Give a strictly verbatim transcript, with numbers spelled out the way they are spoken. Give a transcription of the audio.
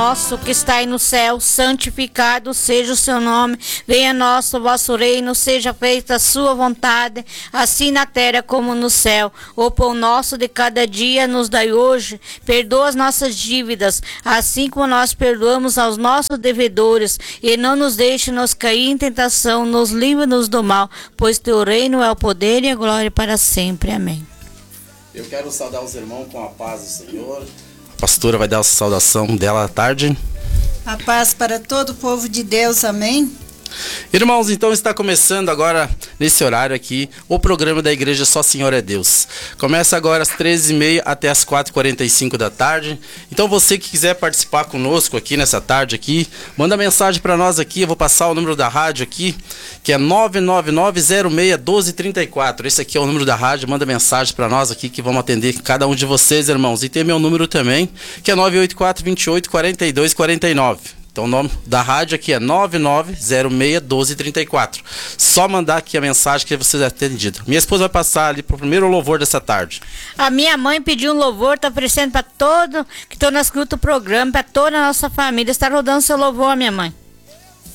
nosso que estais no céu, santificado seja o seu nome. Venha a nós o vosso reino, seja feita a sua vontade, assim na terra como no céu. O pão nosso de cada dia nos dai hoje. Perdoa as nossas dívidas, assim como nós perdoamos aos nossos devedores. E não nos deixe nos cair em tentação, nos livra-nos do mal, pois teu reino é o poder e a glória para sempre. Amém. Eu quero saudar os irmãos com a paz do Senhor. A pastora vai dar a saudação dela à tarde. A paz para todo o povo de Deus, amém? Irmãos, então está começando agora, nesse horário aqui, o programa da Igreja Só Senhor é Deus. Começa agora às treze e meia até às quatro e quarenta e cinco da tarde. Então você que quiser participar conosco aqui nessa tarde aqui, manda mensagem para nós aqui. Eu vou passar o número da rádio aqui, que é nove nove nove zero seis um dois três quatro. Esse aqui é o número da rádio. Manda mensagem para nós aqui que vamos atender cada um de vocês, irmãos. E tem meu número também, que é nove oito quatro, dois oito, quatro dois quatro nove. Então o nome da rádio aqui é nove nove zero seis um dois três quatro. Só mandar aqui a mensagem que você vai ser atendido. Minha esposa vai passar ali para o primeiro louvor dessa tarde. A minha mãe pediu um louvor, está oferecendo para todo que estão na escuta do programa, para toda a nossa família. Está rodando seu louvor, minha mãe.